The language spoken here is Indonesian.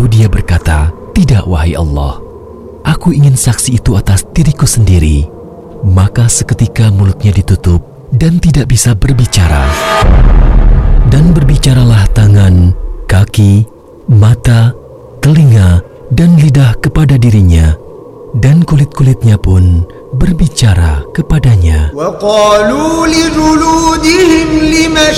Lalu dia berkata, "Tidak, wahai Allah. Aku ingin saksi itu atas diriku sendiri." Maka seketika mulutnya ditutup dan tidak bisa berbicara. Dan berbicaralah tangan, kaki, mata, telinga, dan lidah kepada dirinya. Dan kulit-kulitnya pun berbicara kepadanya.